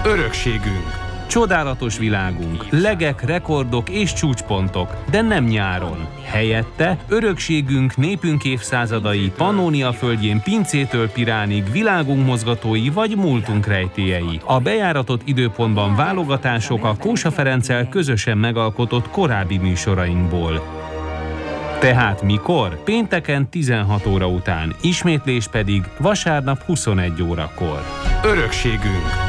Örökségünk. Csodálatos világunk, legek, rekordok és csúcspontok, de nem nyáron. Helyette örökségünk, népünk évszázadai, Pannónia földjén pincétől Piránig, világunk mozgatói vagy múltunk rejtélyei. A bejáratott időpontban válogatások a Kósa Ferenccel közösen megalkotott korábbi műsorainkból. Tehát mikor? Pénteken 16 óra után, ismétlés pedig vasárnap 21 órakor. Örökségünk.